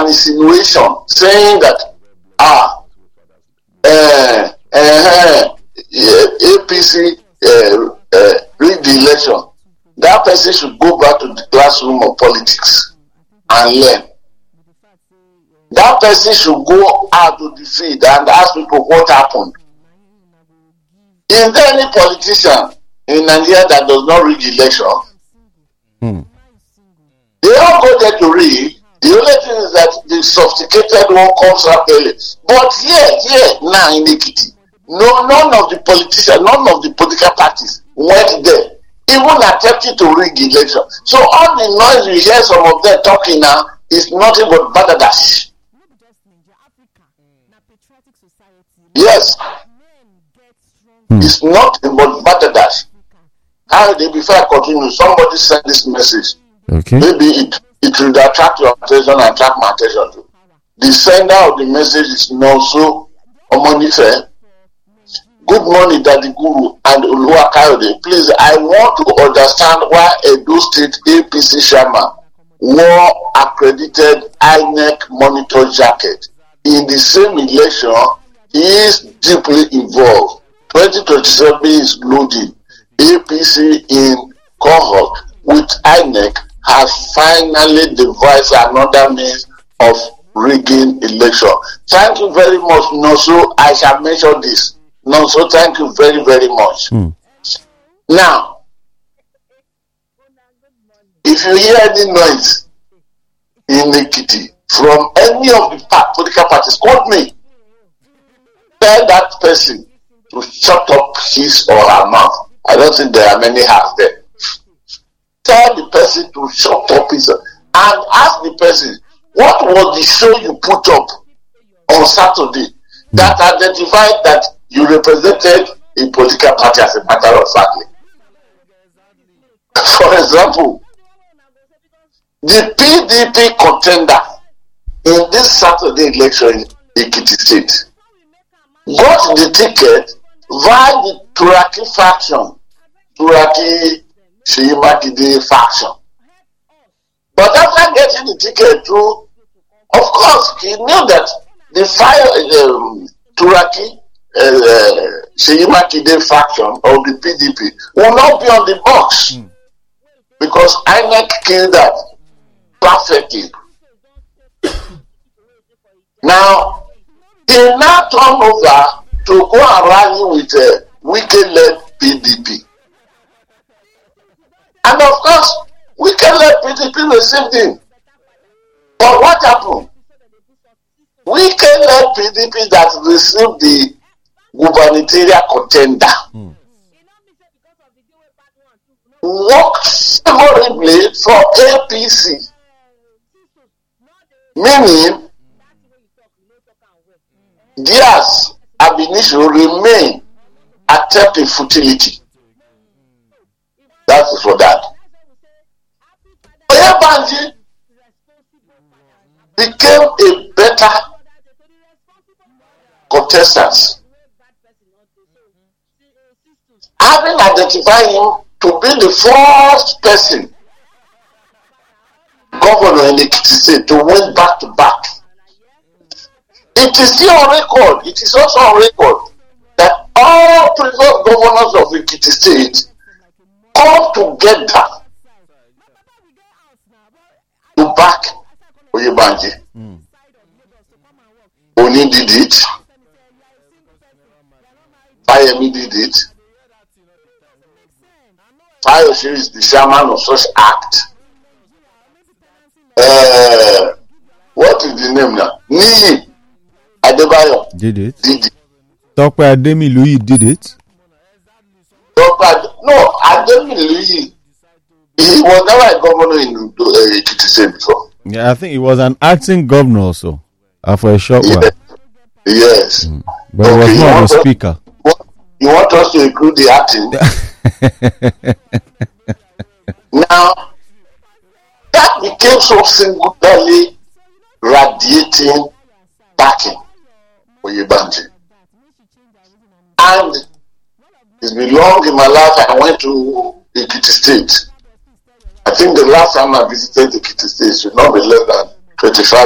an insinuation saying that APC rig the election, that person should go back to the classroom of politics and learn. That person should go out to the field and ask people what happened. Is there any politician in Nigeria that does not rig election? They all go there to read. The only thing is that the sophisticated one comes up early. But here now in Ekiti, none of the politicians, none of the political parties went there, even attempting to rig election. So all the noise you hear some of them talking now is nothing but badadash. Yes. It's nothing but badadash. How they before I continue, somebody sent this message. Okay. Maybe it will attract your attention and attract my attention too. The sender of the message is Nonso Omonife. Good morning, Daddy Guru and Oluwa Kayode. Please, I want to understand why Edo State APC chairman wore accredited INEC monitor jacket. In the same election, he is deeply involved. 2027 is loading. APC in cohort with INEC has finally devised another means of rigging election. Thank you very much, Nonso. I shall mention this. Nonso, thank you very, very much. Now, if you hear any noise in Ekiti from any of the political parties, call me. Tell that person to shut up his or her mouth. I don't think there are many hands there. Tell the person to shut up his and ask the person, what was the show you put up on Saturday that identified that you represented a political party as a matter of fact? For example, the PDP contender in this Saturday election in Ekiti State got the ticket via the Turaki faction, Turaki Seyi Makinde faction. But after getting the ticket through, of course, he knew that the Turaki Seyi Makinde faction of the PDP will not be on the box because INEC killed that perfectly. Now, he now turned over to go and rally with a Wike-led PDP. And of course, Wike-led PDP received him. But what happened? Wike-led PDP that received the gubernatorial contender worked favorably for APC. Meaning, theirs ab initio remain attempt in futility. That is for that. Oyebanji became a better contestant, having identified him to be the first person governor in Ekiti State to win back to back. It is still on record. It is also on record that all previous governors of Ekiti State come together to back Oyebanji. Oni did it. Fayemi did it. Fayose is the chairman of such act. What is the name now? Niyi Adebayo did it. Did it. Tope Ademiluyi did it. No, Ademiluyi. He was never a governor in Ekiti State before. Yeah, I think he was an acting governor also for a short while. Yes. But he was not the speaker. You want us to include the acting? Now, that became so singularly radiating backing for Oyebanji. And it's been long in my life. I went to Ekiti State. I think the last time I visited Ekiti State should not be less than 25